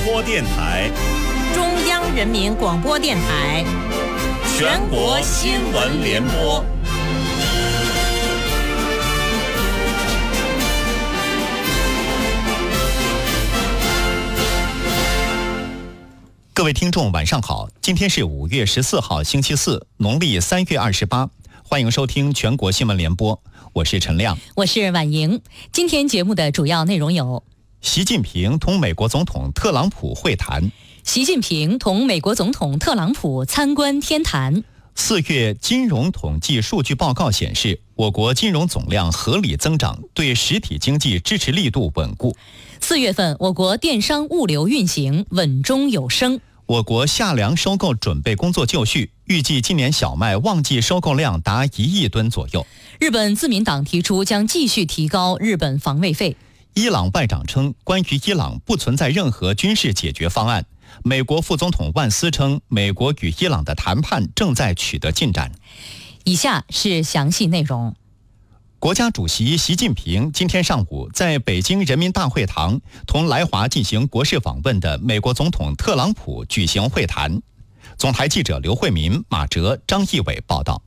播电台、 中央人民广播电台、 全国新闻联播。 各位听众晚上好，今天是5月14号星期四，农历3月28，欢迎收听全国新闻联播，我是陈亮， 我是婉莹。今天节目的主要内容有： 习近平同美国总统特朗普会谈， 习近平同美国总统特朗普参观天坛。 4月金融统计数据报告显示，我国金融总量合理增长，对实体经济支持力度稳固。 4月份，我国电商物流运行稳中有升。 我国夏粮收购准备工作就绪，预计今年小麦旺季收购量达1亿吨左右。 日本自民党提出将继续提高日本防卫费。 伊朗外长称，关于伊朗不存在任何军事解决方案。美国副总统万斯称，美国与伊朗的谈判正在取得进展。 以下是详细内容。 国家主席习近平今天上午在北京人民大会堂同来华进行国事访问的美国总统特朗普举行会谈。总台记者刘慧民、马哲、张义伟报道。